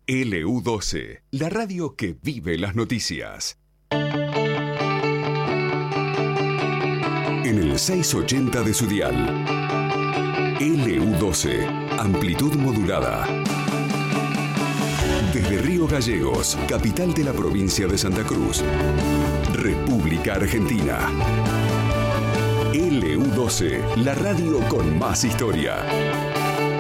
LU12, la radio que vive las noticias. En el 680 de su dial. LU12, amplitud modulada. Desde Río Gallegos, capital de la provincia de Santa Cruz, República Argentina. LU12, la radio con más historia.